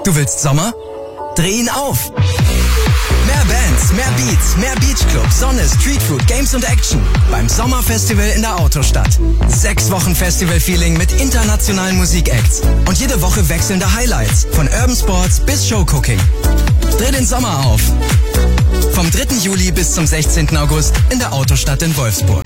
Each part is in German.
Du willst Sommer? Dreh ihn auf! Mehr Bands, mehr Beats, mehr Beachclub, Sonne, Streetfood, Games und Action beim Sommerfestival in der Autostadt. 6 Wochen Festival-Feeling mit internationalen Musikacts und jede Woche wechselnde Highlights von Urban Sports bis Showcooking. Dreh den Sommer auf! Vom 3. Juli bis zum 16. August in der Autostadt in Wolfsburg.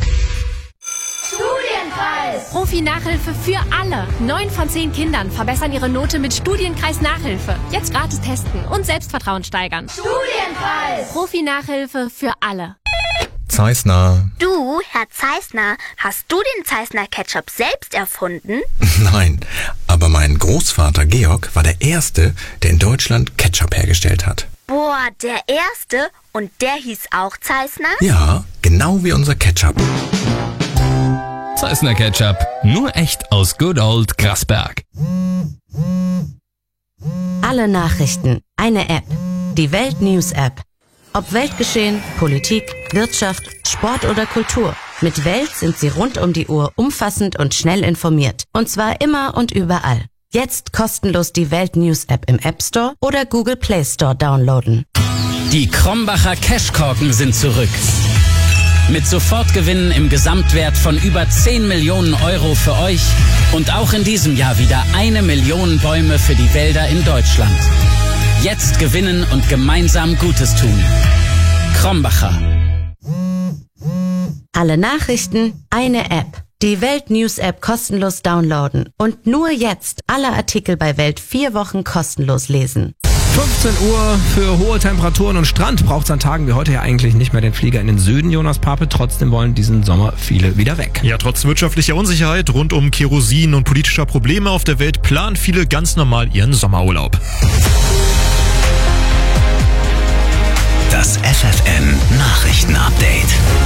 Profi-Nachhilfe für alle. 9 von 10 Kindern verbessern ihre Note mit Studienkreis-Nachhilfe. Jetzt gratis testen und Selbstvertrauen steigern. Studienkreis! Profi-Nachhilfe für alle. Zeissner. Du, Herr Zeissner, hast du den Zeissner Ketchup selbst erfunden? Nein, aber mein Großvater Georg war der Erste, der in Deutschland Ketchup hergestellt hat. Boah, der Erste? Und der hieß auch Zeissner? Ja, genau wie unser Ketchup. Zeissner Ketchup, nur echt aus Good Old Grasberg. Alle Nachrichten, eine App. Die Welt News App. Ob Weltgeschehen, Politik, Wirtschaft, Sport oder Kultur. Mit Welt sind Sie rund um die Uhr umfassend und schnell informiert. Und zwar immer und überall. Jetzt kostenlos die Welt News App im App Store oder Google Play Store downloaden. Die Krombacher Cashkorken sind zurück. Mit Sofortgewinnen im Gesamtwert von über 10 Millionen Euro für euch und auch in diesem Jahr wieder 1 Million Bäume für die Wälder in Deutschland. Jetzt gewinnen und gemeinsam Gutes tun. Krombacher. Alle Nachrichten, eine App. Die Welt News App kostenlos downloaden und nur jetzt alle Artikel bei Welt 4 Wochen kostenlos lesen. 15 Uhr für hohe Temperaturen und Strand braucht es an Tagen wie heute ja eigentlich nicht mehr den Flieger in den Süden, Jonas Pape. Trotzdem wollen diesen Sommer viele wieder weg. Ja, trotz wirtschaftlicher Unsicherheit rund um Kerosin und politischer Probleme auf der Welt planen viele ganz normal ihren Sommerurlaub. Das FFN Nachrichten-Update.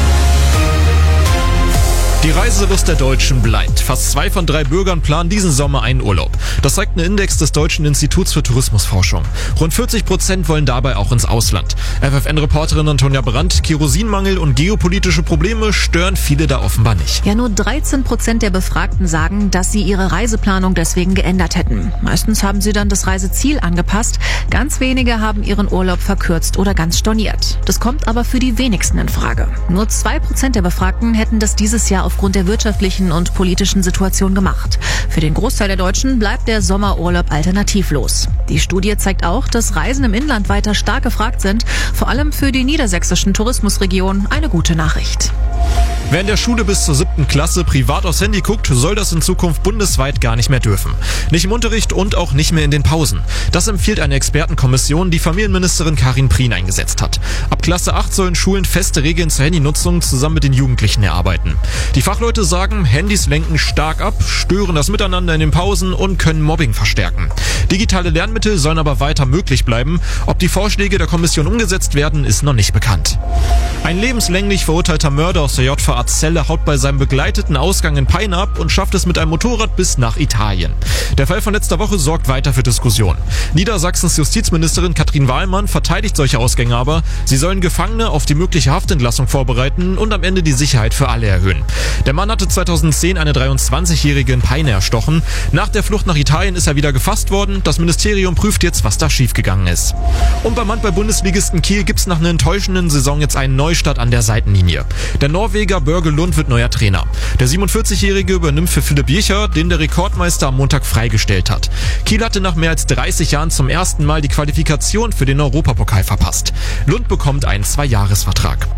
Die Reiselust der Deutschen bleibt. Fast 2 von 3 Bürgern planen diesen Sommer einen Urlaub. Das zeigt ein Index des Deutschen Instituts für Tourismusforschung. Rund 40% wollen dabei auch ins Ausland. FFN-Reporterin Antonia Brandt, Kerosinmangel und geopolitische Probleme stören viele da offenbar nicht. Ja, nur 13% der Befragten sagen, dass sie ihre Reiseplanung deswegen geändert hätten. Meistens haben sie dann das Reiseziel angepasst. Ganz wenige haben ihren Urlaub verkürzt oder ganz storniert. Das kommt aber für die wenigsten in Frage. Nur 2% der Befragten hätten das dieses Jahr aufgrund der wirtschaftlichen und politischen Situation gemacht. Für den Großteil der Deutschen bleibt der Sommerurlaub alternativlos. Die Studie zeigt auch, dass Reisen im Inland weiter stark gefragt sind, vor allem für die niedersächsischen Tourismusregionen eine gute Nachricht. Wer in der Schule bis zur 7. Klasse privat aufs Handy guckt, soll das in Zukunft bundesweit gar nicht mehr dürfen. Nicht im Unterricht und auch nicht mehr in den Pausen. Das empfiehlt eine Expertenkommission, die Familienministerin Karin Prien eingesetzt hat. Ab Klasse 8 sollen Schulen feste Regeln zur Handynutzung zusammen mit den Jugendlichen erarbeiten. Die Fachleute sagen, Handys lenken stark ab, stören das Miteinander in den Pausen und können Mobbing verstärken. Digitale Lernmittel sollen aber weiter möglich bleiben. Ob die Vorschläge der Kommission umgesetzt werden, ist noch nicht bekannt. Ein lebenslänglich verurteilter Mörder aus der JVA Celle haut bei seinem begleiteten Ausgang in Peine ab und schafft es mit einem Motorrad bis nach Italien. Der Fall von letzter Woche sorgt weiter für Diskussionen. Niedersachsens Justizministerin Katrin Wahlmann verteidigt solche Ausgänge aber. Sie sollen Gefangene auf die mögliche Haftentlassung vorbereiten und am Ende die Sicherheit für alle erhöhen. Der Mann hatte 2010 eine 23-Jährige in Peine erstochen. Nach der Flucht nach Italien ist er wieder gefasst worden. Das Ministerium prüft jetzt, was da schiefgegangen ist. Und beim Handball-Bundesligisten Kiel gibt's nach einer enttäuschenden Saison jetzt einen Neustart an der Seitenlinie. Der Norweger Børge Lund wird neuer Trainer. Der 47-Jährige übernimmt für Philipp Jecher, den der Rekordmeister am Montag freigestellt hat. Kiel hatte nach mehr als 30 Jahren zum ersten Mal die Qualifikation für den Europapokal verpasst. Lund bekommt einen 2-Jahres-Vertrag.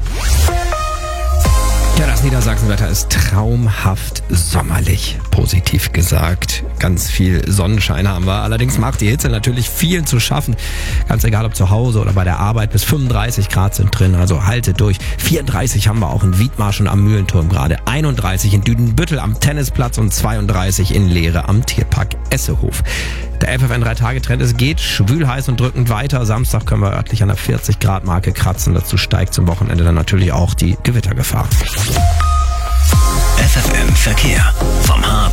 Ja, das Niedersachsenwetter ist traumhaft sommerlich, positiv gesagt. Ganz viel Sonnenschein haben wir. Allerdings macht die Hitze natürlich vielen zu schaffen. Ganz egal, ob zu Hause oder bei der Arbeit. Bis 35 Grad sind drin, also haltet durch. 34 haben wir auch in Wiedmarsch und am Mühlenturm gerade. 31 in Düdenbüttel am Tennisplatz und 32 in Leere am Tierpark Essehof. Der FFN 3-Tage-Trend, es geht schwül, heiß und drückend weiter. Samstag können wir örtlich an der 40-Grad-Marke kratzen. Dazu steigt zum Wochenende dann natürlich auch die Gewittergefahr. FFN Verkehr vom Harz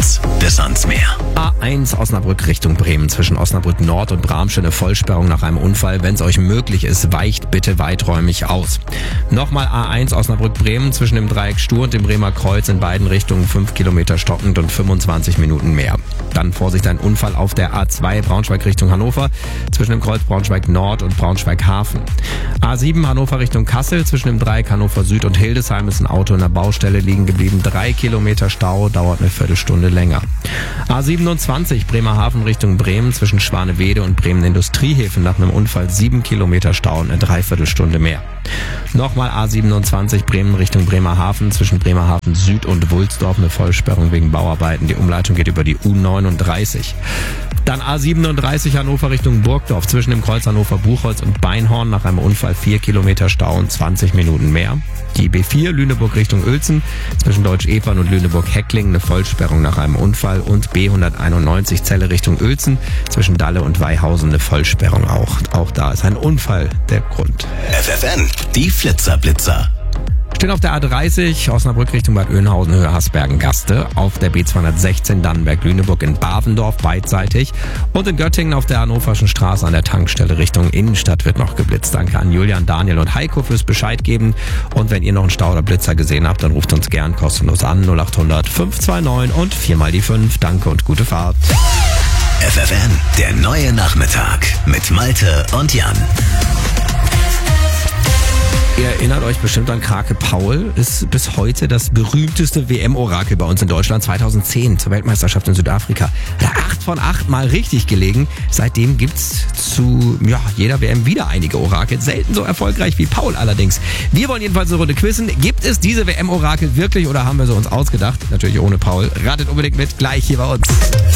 Blitz bis ans Meer. A1 Osnabrück Richtung Bremen. Zwischen Osnabrück Nord und Bramsche eine Vollsperrung nach einem Unfall. Wenn es euch möglich ist, weicht bitte weiträumig aus. Nochmal A1 Osnabrück Bremen. Zwischen dem Dreieck Stur und dem Bremer Kreuz in beiden Richtungen 5 Kilometer stockend und 25 Minuten mehr. Dann Vorsicht, ein Unfall auf der A2 Braunschweig Richtung Hannover. Zwischen dem Kreuz Braunschweig Nord und Braunschweig Hafen. A7 Hannover Richtung Kassel. Zwischen dem Dreieck Hannover Süd und Hildesheim ist ein Auto in der Baustelle liegen geblieben. 3 Kilometer Stau, dauert eine Viertelstunde länger. A27 Bremerhaven Richtung Bremen. Zwischen Schwanewede und Bremen Industriehäfen nach einem Unfall 7 Kilometer Stau und eine Dreiviertelstunde mehr. Nochmal A27 Bremen Richtung Bremerhaven. Zwischen Bremerhaven Süd und Wulsdorf eine Vollsperrung wegen Bauarbeiten. Die Umleitung geht über die U39. Dann A37 Hannover Richtung Burgdorf. Zwischen dem Kreuz Hannover Buchholz und Beinhorn nach einem Unfall 4 Kilometer Stau und 20 Minuten mehr. Die B4 Lüneburg Richtung Uelzen. Zwischen Deutsch-Evern und Lüneburg-Heckling eine Vollsperrung nach einem Unfall. Und B191 Celle Richtung Uelzen. Zwischen Dalle und Weihausen eine Vollsperrung auch. Auch da ist ein Unfall der Grund. FFN, die Flitzer. Stehen auf der A30 Osnabrück Richtung Bad Oeynhausen, Höhe Hasbergen-Gaste. Auf der B216 Dannenberg-Lüneburg in Bavendorf beidseitig. Und in Göttingen auf der Hannoverschen Straße an der Tankstelle Richtung Innenstadt wird noch geblitzt. Danke an Julian, Daniel und Heiko fürs Bescheid geben. Und wenn ihr noch einen Stau oder Blitzer gesehen habt, dann ruft uns gern kostenlos an 0800 529 und 4 mal die 5. Danke und gute Fahrt. FFN, der neue Nachmittag mit Malte und Jan. Ihr erinnert euch bestimmt an Krake Paul, ist bis heute das berühmteste WM-Orakel bei uns in Deutschland. 2010 zur Weltmeisterschaft in Südafrika. Da 8 von 8 mal richtig gelegen. Seitdem gibt's zu jeder WM wieder einige Orakel. Selten so erfolgreich wie Paul allerdings. Wir wollen jedenfalls eine Runde quizzen. Gibt es diese WM-Orakel wirklich oder haben wir sie uns ausgedacht? Natürlich ohne Paul. Ratet unbedingt mit, gleich hier bei uns.